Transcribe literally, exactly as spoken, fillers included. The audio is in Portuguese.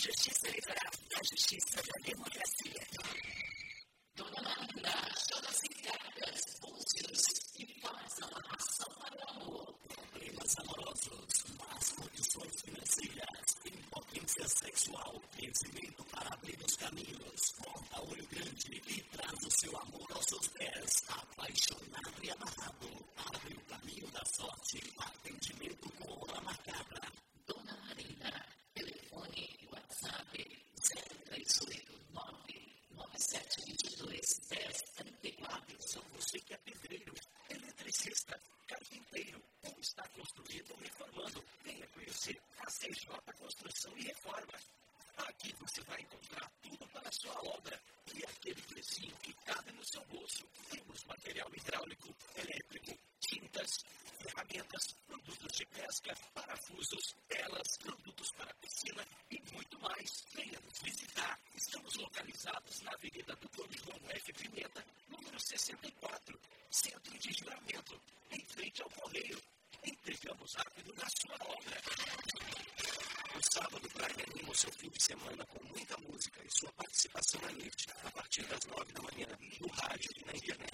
Justiça Eleitoral, a justiça da democracia. Dona Marina, todas encargas, búzios e fazem a ação para o amor. Problemas amorosos, más condições financeiras, impotência sexual, crescimento para abrir os caminhos. Porta Olho Grande e traz o seu amor aos seus pés, apaixonado e amarrado. Abre o caminho da sorte, atendimento com hora marcada. Dona Marina, telefone WhatsApp zero três oito nove nove sete dois dois zero zero três quatro. São você que é pedreiro, eletricista, carpinteiro, ou está construindo ou reformando. Venha conhecer a C J Construção e Reforma. Aqui você vai encontrar tudo para a sua obra e aquele precinho que cabe no seu bolso. Temos material hidráulico, elétrico, tintas, ferramentas, produtos de pesca, parafusos, telas, produtos para piscina e muito mais. Venha nos visitar. Estamos localizados na Avenida Doutor João F. Pimenta, número sessenta e quatro, Centro de Juramento, em frente ao Correio. Entregamos rápido na sua obra. No sábado, Brian anima o seu fim de semana com muita música e sua participação na noite, a partir das nove da manhã, no rádio e na internet.